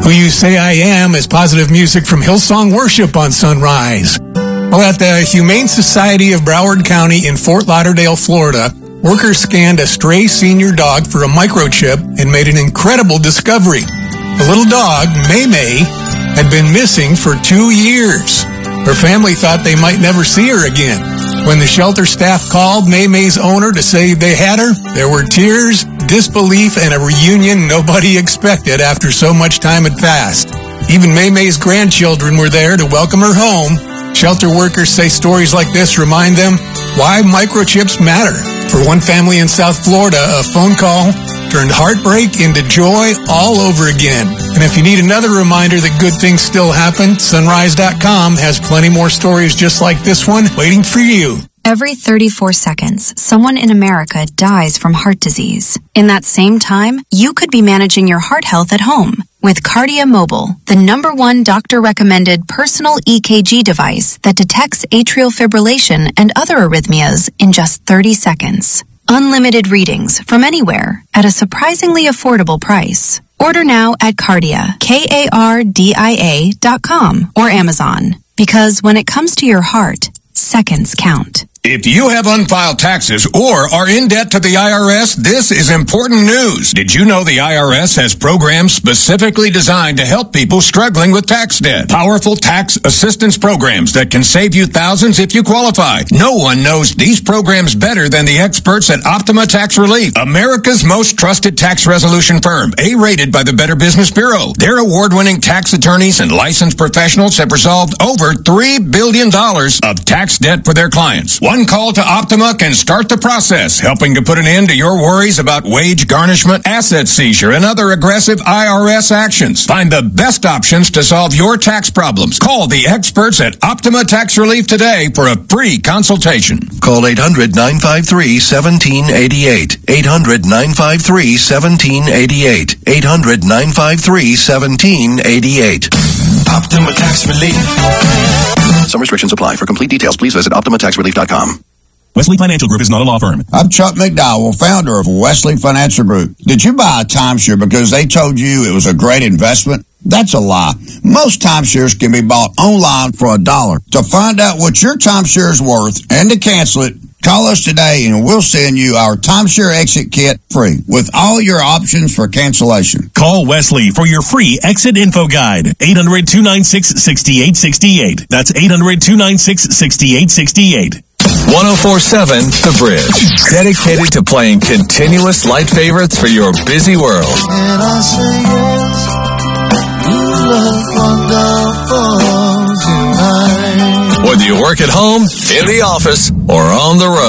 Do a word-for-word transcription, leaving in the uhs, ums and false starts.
Who You Say I Am is positive music from Hillsong Worship on Sunrise. Well, at the Humane Society of Broward County in Fort Lauderdale, Florida, workers scanned a stray senior dog for a microchip and made an incredible discovery. The little dog, May May, had been missing for two years. Her family thought they might never see her again. When the shelter staff called May May's owner to say they had her, there were tears, disbelief, and a reunion nobody expected after so much time had passed. Even May May's grandchildren were there to welcome her home. Shelter workers say stories like this remind them why microchips matter. For one family in South Florida, a phone call turned heartbreak into joy all over again. And if you need another reminder that good things still happen, sunrise dot com has plenty more stories just like this one waiting for you. Every thirty-four seconds, someone in America dies from heart disease. In that same time, you could be managing your heart health at home with Kardia Mobile, the number one doctor-recommended personal E K G device that detects atrial fibrillation and other arrhythmias in just thirty seconds. Unlimited readings from anywhere at a surprisingly affordable price. Order now at Kardia, K A R D I A dot com or Amazon. Because when it comes to your heart, seconds count. If you have unfiled taxes or are in debt to the I R S, this is important news. Did you know the I R S has programs specifically designed to help people struggling with tax debt? Powerful tax assistance programs that can save you thousands if you qualify. No one knows these programs better than the experts at Optima Tax Relief, America's most trusted tax resolution firm, A-rated by the Better Business Bureau. Their award-winning tax attorneys and licensed professionals have resolved over three billion dollars of tax debt for their clients. One call to Optima can start the process, helping to put an end to your worries about wage garnishment, asset seizure, and other aggressive I R S actions. Find the best options to solve your tax problems. Call the experts at Optima Tax Relief today for a free consultation. Call eight hundred, nine five three, one seven eight eight. eight hundred, nine five three, one seven eight eight. eight hundred, nine five three, one seven eight eight. Optima Tax Relief. Some restrictions apply. For complete details, please visit optima tax relief dot com. Wesley Financial Group is not a law firm. I'm Chuck McDowell, founder of Wesley Financial Group. Did you buy a timeshare because they told you it was a great investment? That's a lie. Most timeshares can be bought online for a dollar. To find out what your timeshare is worth and to cancel it, call us today and we'll send you our timeshare exit kit free with all your options for cancellation. Call Wesley for your free exit info guide. eight hundred, two nine six, six eight six eight. That's eight hundred, two nine six, six eight six eight. one oh four point seven The Bridge. Dedicated to playing continuous light favorites for your busy world. And I say yes, you look wonderful tonight. Whether you work at home, in the office, or on the road.